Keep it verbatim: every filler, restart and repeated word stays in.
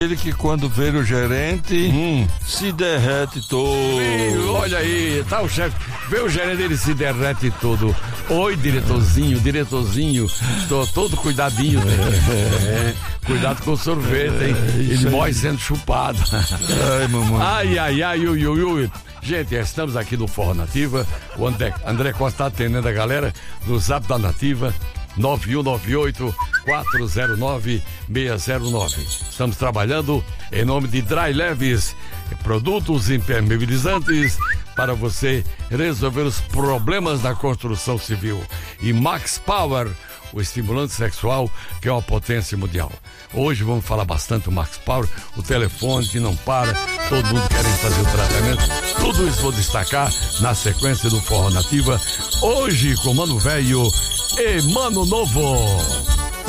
Ele que quando vê o gerente, hum. se derrete todo. Sim, olha aí, tá o chefe, vê o gerente, ele se derrete todo. Oi, diretorzinho, diretorzinho, tô todo cuidadinho. É, cuidado com o sorvete, hein? Ele morre sendo chupado. Ai, mamãe. Ai, ai, ai, ui, ui, ui. Gente, estamos aqui no Forró Nativa. O André, André Costa tá atendendo a galera do Zap da Nativa. nove um nove oito, quatro zero nove, seis zero nove. Estamos trabalhando em nome de Dry Leves, produtos impermeabilizantes para você resolver os problemas da construção civil. E Max Power, o estimulante sexual que é uma potência mundial. Hoje vamos falar bastante do Max Power, o telefone que não para, todo mundo querendo fazer o tratamento. Tudo isso vou destacar na sequência do Forró Nativa. Hoje com Mano Velho e Mano Novo.